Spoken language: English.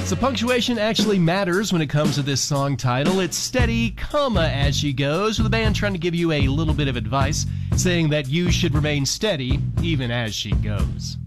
So punctuation actually matters when it comes to this song title. It's steady, comma, as she goes, with the band trying to give you a little bit of advice, saying that you should remain steady even as she goes.